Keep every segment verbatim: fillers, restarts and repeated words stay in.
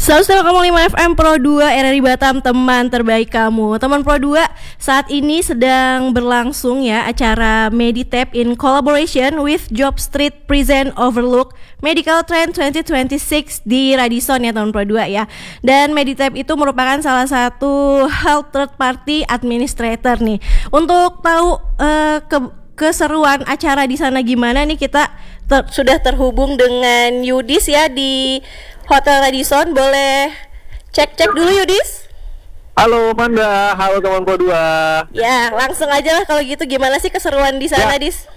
seratus lima koma lima F M Pro dua R R I Batam, teman terbaik kamu. Teman Pro dua, saat ini sedang berlangsung ya acara Meditap in collaboration with Job Street present Overlook Medical Trend dua ribu dua puluh enam di Radisson ya teman Pro dua ya. Dan Meditap itu merupakan salah satu health third party administrator nih. Untuk tahu uh, ke keseruan acara di sana gimana nih, kita ter- sudah terhubung dengan Yudis ya di Hotel Radisson. Boleh cek-cek dulu Yudis? Halo Manda, halo teman Pro dua. Ya, langsung aja lah kalau gitu, gimana sih keseruan di sana, ya. Dis?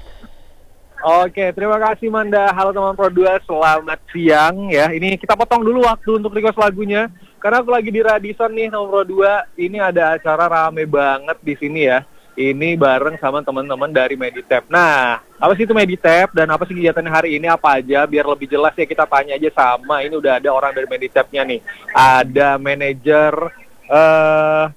Oke, terima kasih Manda. Halo teman Pro dua, selamat siang ya. Ini kita potong dulu waktu untuk request lagunya karena aku lagi di Radisson nih teman Pro dua. Ini ada acara rame banget di sini ya. Ini bareng sama teman-teman dari Meditap. Nah, apa sih itu Meditap dan apa sih kegiatannya hari ini, apa aja? Biar lebih jelas ya kita tanya aja sama, ini udah ada orang dari Meditapnya nih. Ada manajer, uh,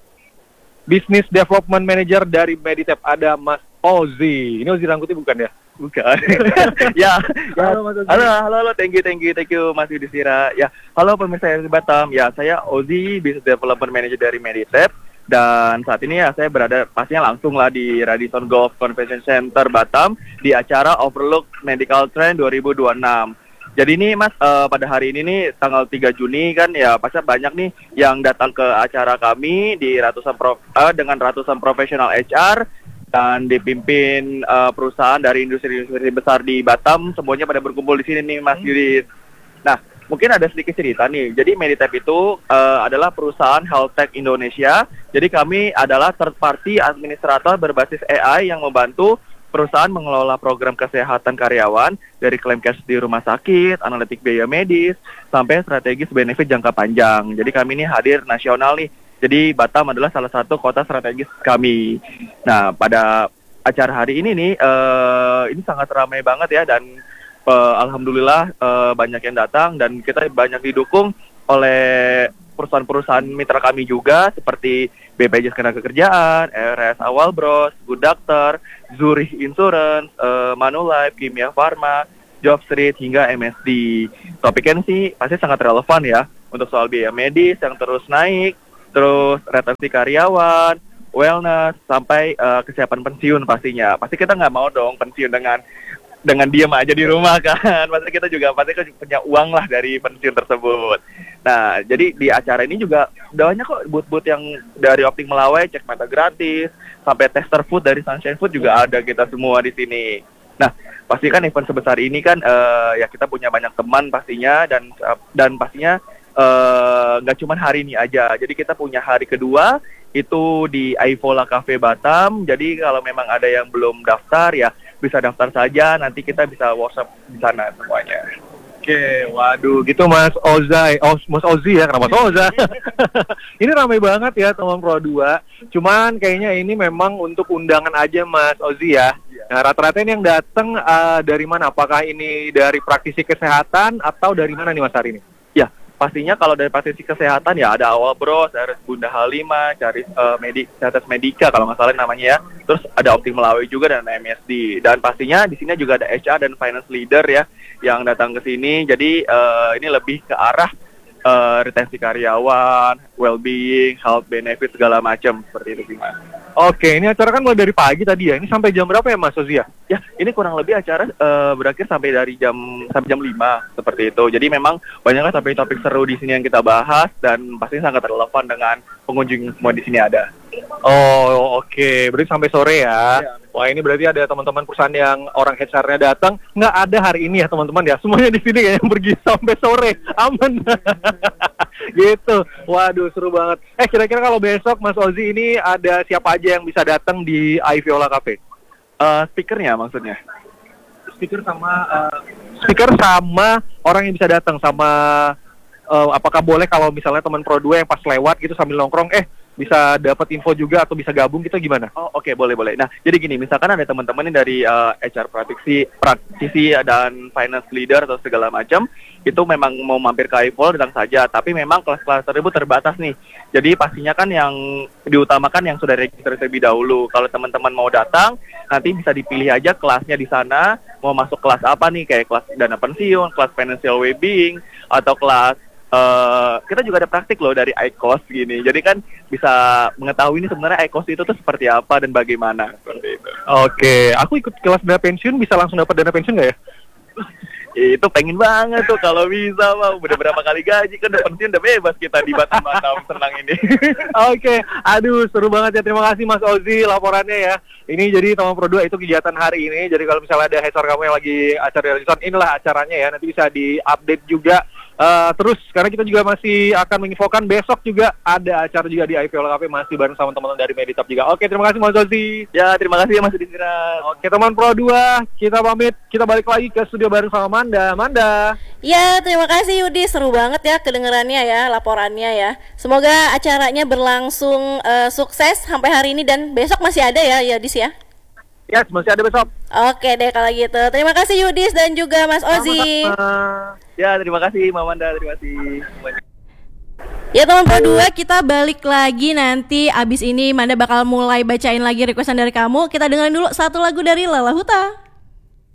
Business Development Manager dari Meditap, ada Mas Ozi. Ini Ozi Rangkuti bukan ya? Bukan. ya, ya. Halo, Mas Ozi. Halo, halo, halo, thank you, thank you, thank you Mas Yudhistira. Ya, halo pemirsa R R I Batam. Ya, saya Ozi, Business Development Manager dari Meditap. Dan saat ini ya saya berada pastinya langsung lah di Radisson Golf Convention Center Batam di acara Overlook Medical Trend dua ribu dua puluh enam. Jadi ini Mas, uh, pada hari ini nih tanggal tiga Juni kan ya pasti banyak nih yang datang ke acara kami di ratusan pro, uh, dengan ratusan profesional H R dan dipimpin uh, perusahaan dari industri-industri besar di Batam, semuanya pada berkumpul di sini nih Mas Yudit. Nah, mungkin ada sedikit cerita nih. Jadi Meditap itu uh, adalah perusahaan health tech Indonesia. Jadi kami adalah third party administrator berbasis A I yang membantu perusahaan mengelola program kesehatan karyawan dari klaim cash di rumah sakit, analitik biaya medis, sampai strategis benefit jangka panjang. Jadi kami ini hadir nasional nih. Jadi Batam adalah salah satu kota strategis kami. Nah, pada acara hari ini nih, uh, ini sangat ramai banget ya, dan uh, alhamdulillah uh, banyak yang datang dan kita banyak didukung oleh perusahaan-perusahaan mitra kami juga seperti B P J S Ketenagakerjaan, R S Awal Bros, Good Doctor, Zurich Insurance, uh, Manulife, Kimia Pharma, Job Street, hingga M S D. Topiknya sih pasti sangat relevan ya untuk soal biaya medis yang terus naik, terus retensi karyawan, wellness, sampai uh, kesiapan pensiun pastinya. Pasti kita nggak mau dong pensiun dengan dengan diam aja di rumah kan. Pasti kita juga pasti kan punya uang lah dari pensiun tersebut. Nah, jadi di acara ini juga banyak kok booth-booth yang dari Optik Melawai, cek mata gratis, sampai tester food dari Sunshine Food juga ada kita semua di sini. Nah, pasti kan event sebesar ini kan uh, ya kita punya banyak teman pastinya, dan uh, dan pastinya nggak uh, cuma hari ini aja. Jadi kita punya hari kedua itu di Aivola Cafe Batam. Jadi kalau memang ada yang belum daftar ya bisa daftar saja, nanti kita bisa WhatsApp di sana semuanya. Oke, waduh, gitu Mas Ozai, oh, Mas Ozi ya, kenapa Mas Oza? Ini ramai banget ya teman Pro dua. Cuman kayaknya ini memang untuk undangan aja Mas Ozi ya. Nah, rata-rata ini yang datang uh, dari mana? Apakah ini dari praktisi kesehatan atau dari mana nih Mas hari ini? Ya, pastinya kalau dari praktisi kesehatan ya ada Awal Bros, ada Bunda Halimah, cari uh, medik, Catas Medika kalau nggak salah namanya ya. Terus ada Optik Melawai juga dan M S D. Dan pastinya di sini juga ada H R dan finance leader ya yang datang ke sini. Jadi uh, ini lebih ke arah uh, retensi karyawan, well-being, health benefit segala macam seperti itu Mas. Oke, ini acara kan mulai dari pagi tadi ya. Ini sampai jam berapa ya Mas Ozia? Ya, ini kurang lebih acara uh, berakhir sampai dari jam sampai jam lima seperti itu. Jadi memang banyaklah topik-topik seru di sini yang kita bahas dan pasti sangat relevan dengan pengunjung semua di sini ada. Oh, oke. Okay. Berarti sampai sore ya. Ya. Wah, ini berarti ada teman-teman perusahaan yang orang H R-nya datang. Nggak ada hari ini ya teman-teman ya. Semuanya di sini kayaknya pergi sampai sore. Aman. Gitu. Waduh, seru banget. Eh, kira-kira kalau besok Mas Ozi ini ada siapa aja yang bisa datang di Aivola Cafe? Uh, speakernya maksudnya? Speaker sama uh, speaker sama orang yang bisa datang sama uh, apakah boleh kalau misalnya teman Pro dua yang pas lewat gitu sambil nongkrong eh bisa dapat info juga atau bisa gabung gitu gimana? Oh oke okay, boleh boleh. Nah jadi gini, misalkan ada teman-teman ini dari uh, H R praktisi, praktisi dan finance leader atau segala macam, itu memang mau mampir ke Aivola datang saja. Tapi memang kelas-kelas tersebut terbatas nih. Jadi pastinya kan yang diutamakan yang sudah register terlebih dahulu. Kalau teman-teman mau datang, nanti bisa dipilih aja kelasnya di sana. Mau masuk kelas apa nih? Kayak kelas dana pensiun, kelas financial well-being, atau kelas uh, kita juga ada praktik loh dari I Q O S gini. Jadi kan bisa mengetahui ini sebenarnya I Q O S itu tuh seperti apa dan bagaimana seperti itu. Oke, aku ikut kelas dana pensiun bisa langsung dapat dana pensiun nggak ya? Itu pengen banget tuh kalau bisa, Bang. Udah berapa kali gaji kan udah pensiun udah bebas kita di Batam-Batam senang ini. Oke, aduh seru banget ya. Terima kasih Mas Ozi laporannya ya. Ini jadi teman Pro dua itu kegiatan hari ini. Jadi kalau misalnya ada H R kamu yang lagi acara Radisson, inilah acaranya ya. Nanti bisa di-update juga. Uh, terus karena kita juga masih akan menginfokan besok juga ada acara juga di I P L K P masih bareng sama teman-teman dari Meditop juga. Oke, terima kasih Mas Ozi. Ya, terima kasih ya Mas Yudhistira. Oke, teman Pro dua, kita pamit. Kita balik lagi ke studio bareng sama Manda. Manda. Ya, terima kasih Yudi, seru banget ya kedengerannya ya, laporannya ya. Semoga acaranya berlangsung uh, sukses sampai hari ini dan besok masih ada ya, Yudis ya. Yes, masih ada besok. Oke deh kalau gitu. Terima kasih Yudis dan juga Mas Ozi. Sama-sama. Ya, terima kasih Mamanda, terima kasih. Ya teman Pro dua, kita balik lagi nanti abis ini Manda bakal mulai bacain lagi requestan dari kamu. Kita dengerin dulu satu lagu dari Lala Huta.